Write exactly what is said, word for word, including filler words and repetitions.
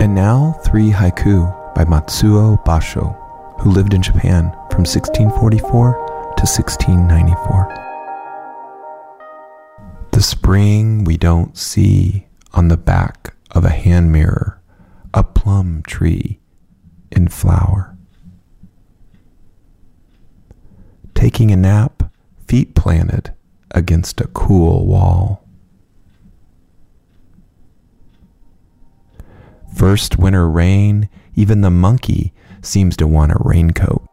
And now, three haiku by Matsuo Basho, who lived in Japan from sixteen forty-four to sixteen ninety-four. The spring we don't see on the back of a hand mirror, a plum tree in flower. Taking a nap, feet planted against a cool wall. First winter rain, even the monkey seems to want a raincoat.